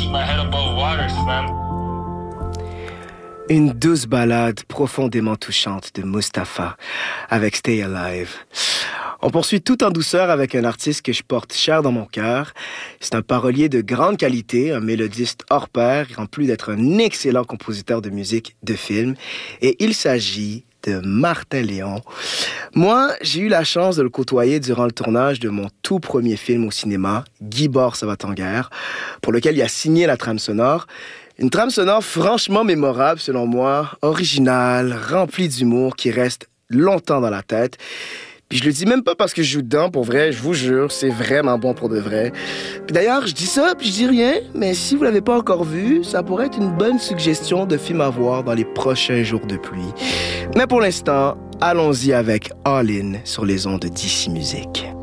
my head above water, Slim. Une douce ballade profondément touchante de Mustapha avec Stay Alive. On poursuit tout en douceur avec un artiste que je porte cher dans mon cœur. C'est un parolier de grande qualité, un mélodiste hors pair, en plus d'être un excellent compositeur de musique de film. Et il s'agit de Martin Léon. Moi, j'ai eu la chance de le côtoyer durant le tournage de mon tout premier film au cinéma, Gibor ça va en guerre, pour lequel il a signé la trame sonore. Une trame sonore franchement mémorable, selon moi, originale, remplie d'humour, qui reste longtemps dans la tête. Puis je le dis même pas parce que je joue dedans, pour vrai, je vous jure, c'est vraiment bon pour de vrai. Puis d'ailleurs, je dis ça, puis je dis rien, mais si vous l'avez pas encore vu, ça pourrait être une bonne suggestion de film à voir dans les prochains jours de pluie. Mais pour l'instant, allons-y avec All In sur les ondes d'ICI Musique.